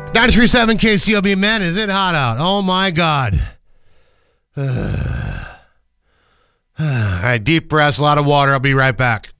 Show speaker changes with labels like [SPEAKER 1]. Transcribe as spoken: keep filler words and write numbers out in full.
[SPEAKER 1] ninety-three point seven K C O B, man, is it hot out? Oh, my God. All right, deep breaths, a lot of water. I'll be right back.